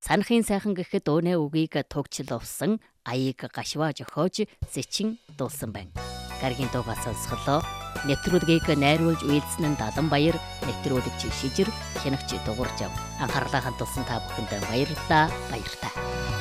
Цанахын сайхан гэхэд өөнэ үгийг тугчлуулсан аяыг гашваа жохоож сэчин дуулсан байна. Гаргийн дуугаа сонсголоо. Нэвтрүүлгийг найруулж үйлдсэн нь Даланбаяр, нэвтрүүлэгч Шижир, хянагч Дугуйржав. Анхаарлаа хандуулсан та бүхэнд баярлалаа.